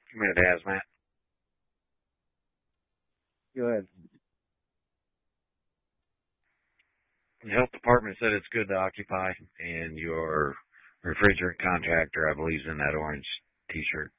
Come here, Hazmat. Go ahead. The health department said it's good to occupy, and your refrigerant contractor, I believe, is in that orange T-shirt.